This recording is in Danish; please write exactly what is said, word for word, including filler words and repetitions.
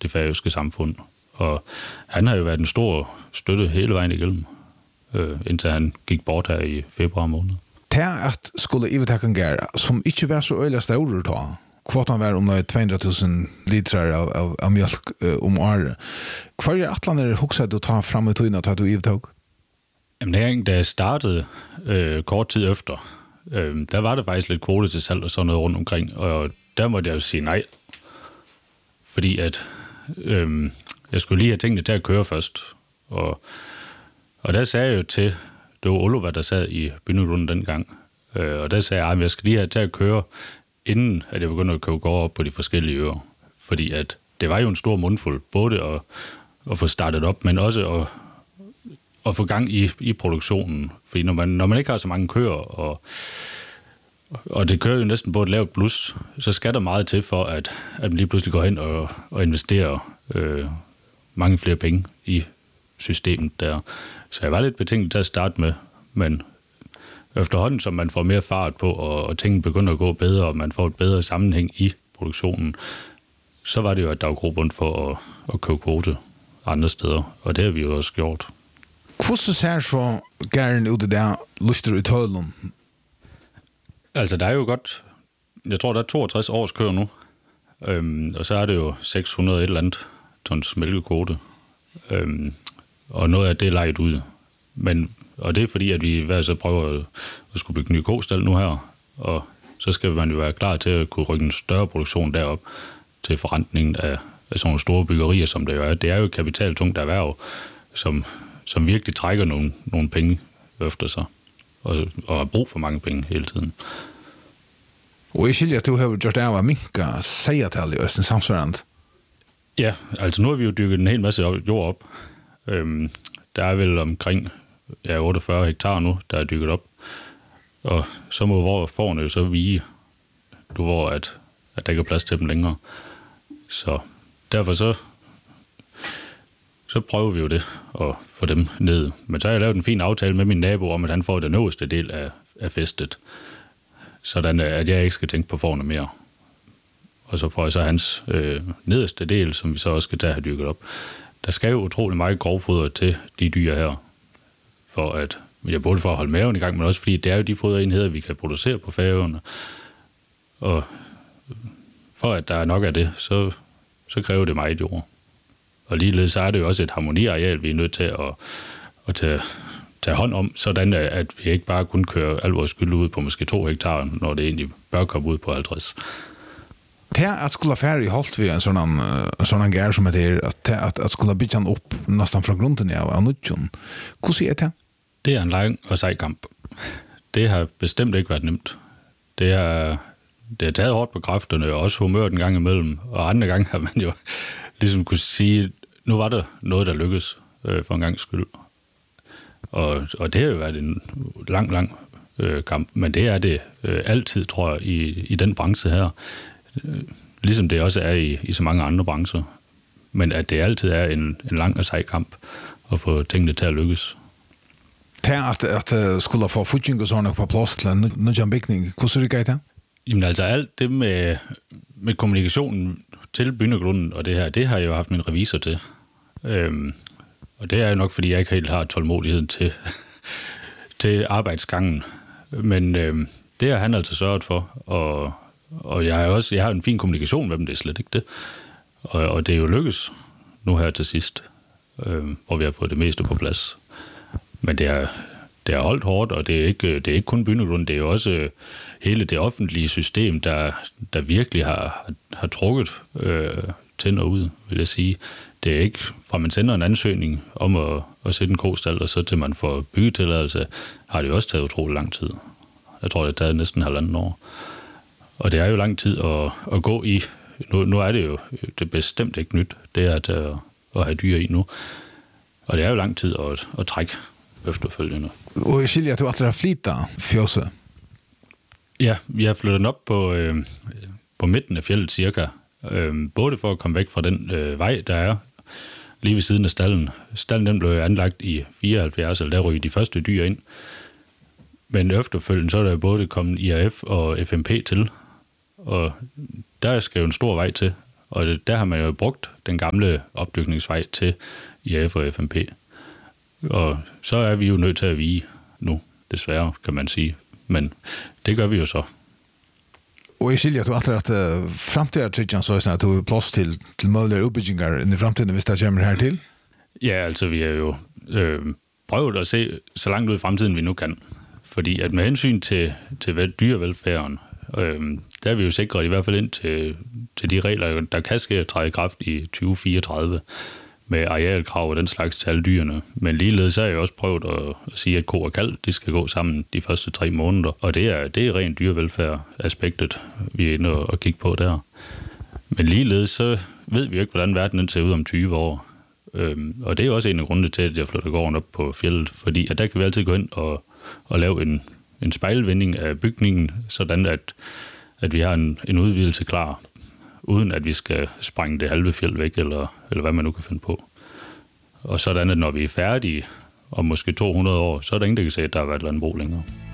det færøske samfund. Og han har jo været en stor støtte hele vejen igennem, øh, indtil han gik bort her i februar måned. Det at skulle Ivetakon gøre, som ikke var så øyelig større da, kvotan var om to hundre tusen liter av, av, av mjölk uh, om året. Hva er atlaner hugsa du ta fram i tøyna til du Ivetak? Jamen, da jeg startede øh, kort tid efter, øh, der var der faktisk lidt kvote til salg og sådan noget rundt omkring, og der måtte jeg jo sige nej. Fordi at øh, jeg skulle lige have tingene til at køre først. Og, og der sagde jeg jo til, det var Olova, der sad i Bynegrunden dengang, øh, og der sagde jeg, at jeg skal lige have til at køre, inden at jeg begyndte at købe gårde op på de forskellige øer. Fordi at det var jo en stor mundfuld, både at, at få startet op, men også at, at få gang i, i produktionen. Fordi når man, når man ikke har så mange køer, og, og det kører jo næsten på et lavt blus, så skal der meget til for, at, at man lige pludselig går hen og, og investerer øh, mange flere penge i systemet der. Så jeg var lidt betænkt til at starte med, men efterhånden, som man får mere fart på, og, og tingene begynder at gå bedre, og man får et bedre sammenhæng i produktionen, så var det jo, at der var grobund for at, at købe kvote andre steder, og det har vi jo også gjort. Hvordan ser så gæren ud der lyster i tøjlen? Altså, der er jo godt, jeg tror, der er toogtres års kør nu, øhm, og så er det jo seks hundrede et eller andet tons mælkekvote, øhm, og noget af det er lejet ud. Men, og det er fordi, at vi hver så prøver at, at skulle bygge en ny kostal nu her, og så skal man jo være klar til at kunne rykke en større produktion derop til forrentningen af, af sådan nogle store byggerier, som det jo er. Det er jo et kapitaltungt erhverv, som, som virkelig trækker nogle, nogle penge efter sig, og, og har brug for mange penge hele tiden. Og jeg skiljer, at du har gjort af at minke segertal i Østen samsvarende. Ja, altså nu har vi jo dykket en hel masse jord op. Øhm, der er vel omkring ja, otteogfyrre hektar nu, der er dykket op. Og så må hvor fårene jo så vige, du hvor at, at der ikke er plads til dem længere. Så derfor så, så prøver vi jo det at få dem ned. Men så har jeg lavet en fin aftale med min nabo om, at han får den øverste del af, af festet. Sådan at jeg ikke skal tænke på fårene mere. Og så får jeg så hans øh, nederste del, som vi så også skal tage have dykket op. Der skal jo utrolig meget grovfoder til de dyr her, for at, ja, både for at holde maven i gang, men også fordi det er jo de foderenheder, vi kan producere på Færøerne. Og for at der er nok af det, så, så kræver det meget jord. Og ligeledes så er det jo også et harmoniareal, vi er nødt til at, at tage, tage hånd om, sådan at vi ikke bare kun kører al vores skyld ud på måske to hektar, når det egentlig bør komme ud på halvtreds. Det at skulle færre i holdt vi en sådan, en sådan gær som det er, at, at, at skulle bygge den op næsten fra grunden af, av nødtjen. Hvordan er det? Det er en lang og sej kamp. Det har bestemt ikke været nemt. Det har, det har taget hårdt på kræfterne, og også humøret en gang imellem, og andre gange har man jo ligesom kunne sige, nu var der noget, der lykkedes øh, for en gangs skyld. Og, og det har jo været en lang, lang øh, kamp, men det er det øh, altid, tror jeg, i, i den branche her. Ligesom det også er i, i så mange andre brancher. Men at det altid er en, en lang og sej kamp at få tingene til at lykkes. Det at, at skulle få fudging og sådan på plads til en nødvendig bygning, hvordan er det galt? Jamen altså alt det med, med kommunikationen til Bynegrunden og det her, det har jeg jo haft min revisor til. Øhm, og det er jo nok, fordi jeg ikke helt har tålmodigheden til, til arbejdsgangen. Men øhm, det har han altså sørget for, og Og jeg har også jeg har en fin kommunikation med dem, det er slet ikke det. Og, og det er jo lykkes nu her til sidst, øh, hvor vi har fået det meste på plads. Men det er, det er holdt hårdt, og det er ikke, det er ikke kun Bynegrunden, det er jo også hele det offentlige system, der, der virkelig har, har trukket øh, tænder ud, vil jeg sige. Det er ikke fra man sender en ansøgning om at, at sætte en kostal, og så til man får byggetilladelse, har det jo også taget utrolig lang tid. Jeg tror, det har taget næsten halvanden år. Og det er jo lang tid at, at gå i. Nu, nu er det jo det bestemt ikke nyt, det er at, at have dyr i nu. Og det er jo lang tid at, at trække efterfølgende. Og jeg skiljer, at du alltid har flyttet fjøse. Ja, vi har flyttet den op på, øh, på midten af fjeldet cirka. Øh, både for at komme væk fra den øh, vej, der er lige ved siden af stallen. Stallen den blev anlagt i fireoghalvfjerds, eller der ryger de første dyr ind. Men efterfølgende så er der både kommet I R F og F M P til, og der skal jo en stor vej til, Og det, der har man jo brugt den gamle opdyrkningsvej til I A F og F M P. Og så er vi jo nødt til at vige nu, desværre, kan man sige. Men det gør vi jo så. Og jeg skiljer at du alltid at uh, fremtiden trykker så er at du har plads til, til mulige opbygninger i fremtiden, hvis det kommer her til? Ja, altså vi har jo øh, prøvet at se så langt ud i fremtiden, vi nu kan. Fordi at med hensyn til, til dyrevelfærden, øh, der er vi jo sikret i hvert fald ind til, til de regler, der kan ske at træde i kraft i tyve fireogtredive med arealkrav og den slags til alle dyrene. Men ligeledes har jeg jo også prøvet at, at sige, at ko og kalv, de skal gå sammen de første tre måneder. Og det er, det er rent dyrevelfærd-aspektet, vi er inde og, og kigge på der. Men ligeledes så ved vi jo ikke, hvordan verden ser ud om tyve år. Øhm, og det er jo også en af grundene til, at jeg flytter gården op på fjeldet. Fordi at der kan vi altid gå ind og, og lave en, en spejlvending af bygningen, sådan at, at vi har en, en udvidelse klar, uden at vi skal sprænge det halve fjeld væk, eller, eller hvad man nu kan finde på. Og sådan, at når vi er færdige, om måske to hundrede år, så er der ingen, der kan se, at der har været landbrug længere.